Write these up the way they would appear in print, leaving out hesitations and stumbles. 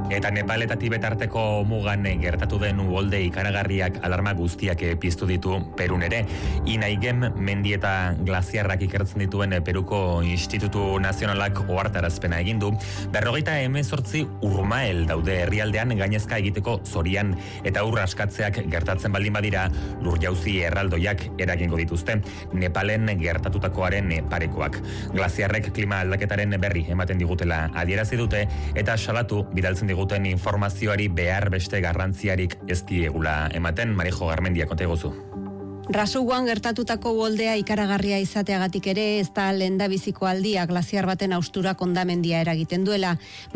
Eta Nepal eta Tibet arteko mugan gertatu den uholde ikaragarriak alarma guztiak piztu ditu Perun ere. Inaigem mendi eta glaziarrak ikertzen dituen Peruko Institutu Nazionalak ohartarazpena egin du. 58 urmael daude herrialdean gainezka egiteko zorian eta ur askatzeak gertatzen baldin badira lur jauzi erraldoiak eragingo dituzte. Nepalen gertatutakoaren parekoak. Glaziarrek klima aldaketaren berri ematen digutela adierazi dute eta salatu bidaltzen diguten informazioari behar beste garrantziarik ez diegula ematen. Marijo Garmendia, konta egozu. Rasuguan gertatutako uholdea ikaragarria izateagatik ere ez da lehendabiziko aldia glaziar baten haustura kondamendia eragiten duela.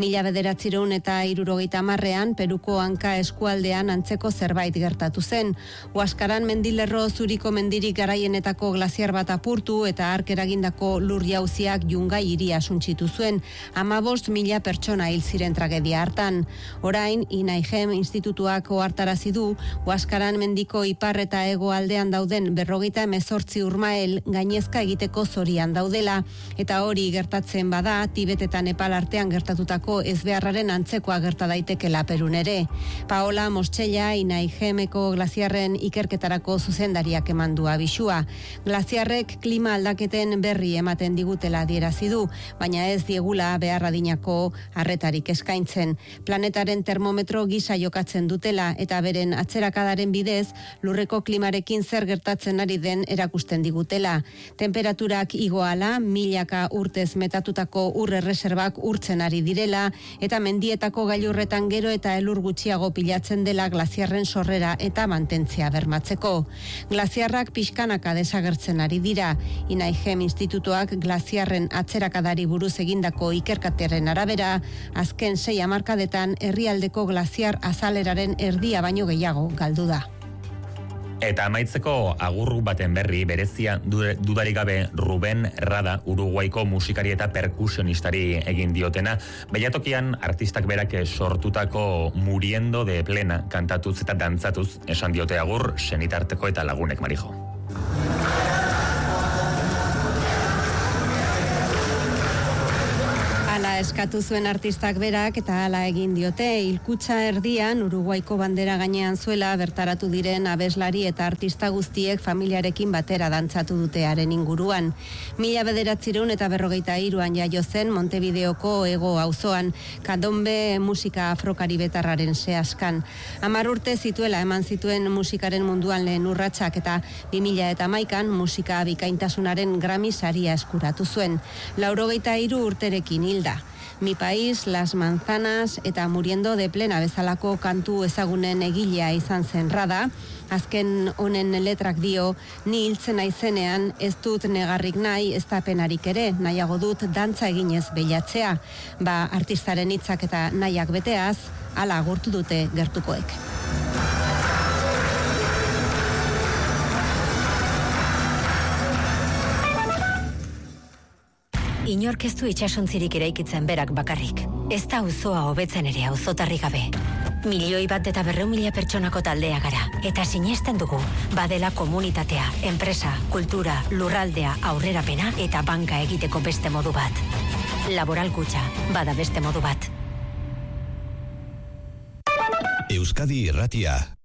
1970ean Peruko hanka eskualdean antzeko zerbait gertatu zen. Huaskaran mendilerro zuriko mendirik garaienetako glaziar bat apurtu eta hark eragindako lur jauziak Yungay hiria suntsitu zuen. 15.000 pertsona hil ziren tragedia hartan. Orain, Inaigem institutuak ohartarazi du, Huaskaran mendiko ipar eta hegoaldean dauden 58 urmael gainezka egiteko zorian daudela, eta hori gertatzen bada Tibet eta Nepal artean gertatutako ezbeharraren antzekoa gerta daitekela Perun ere. Paola Mostella, Inaigemeko glaziarren ikerketarako zuzendariak emandu abisua. Glaziarrek klima aldaketen berri ematen digutela adierazi du, baina ez diegula behar adinako arretarik eskaintzen. Planetaren termometro gisa jokatzen dutela eta beren atzerakadaren bidez lurreko klimarekin zer gertatzen ari den erakusten digutela. Temperaturak igoala, milaka urtez metatutako ur erreserbak urtzen ari direla, eta mendietako gailurretan gero eta elur gutxiago pilatzen dela glaziarren sorrera eta mantentzea bermatzeko. Glaziarrak pixkanaka desagertzen ari dira. Inaigem institutuak glaziarren atzerakadari buruz egindako ikerketaren arabera, azken 6 hamarkadetan herrialdeko glaziar azaleraren erdia baino gehiago galdu da. Eta amaitzeko agurru baten berri berezia dudarik gabe Ruben Rada Uruguaiko musikari eta perkusionistari egin diotena. Beiatokian artistak berak sortutako Muriendo de Plena kantatuz eta dantzatuz esan diote agur senitarteko eta lagunek, Marijo. Hala eskatu zuen artistak berak eta hala egin diote. Hilkutxa erdian Uruguaiko bandera gainean zuela bertaratu diren abeslari eta artista guztiek familiarekin batera dantzatu dutearen inguruan. 1943an jaio zen Montevideoko hego auzoan, Candombe musika afrokaribetarraren seaskan. 10 urte zituela eman zituen musikaren munduan lehen urratsak eta 2011an musika bikaintasunaren Grammy saria eskuratu zuen. 83 urterekin hilda. Mi País, Las Manzanas eta Muriendo de Plena bezalako kantu ezagunen egilea izan zen Rada. Azken honen letrak dio, ni hiltzen naizenean ez dut negarrik nahi, ez da penarik ere, nahiago dut dantza eginez behiatzea. Artistaren hitzak eta nahiak beteaz, hala agurtu dute gertukoek. Inork ez du itsasontzirik eraikitzen berak bakarrik. Ez da auzoa hobetzen ere auzotarri gabe. 1.200.000 pertsonako taldea gara, eta sinesten dugu, badela komunitatea, enpresa, kultura, lurraldea, aurrerapena eta banka egiteko beste modu bat. Laboral Kutxa, bada beste modu bat. Euskadi Irratia.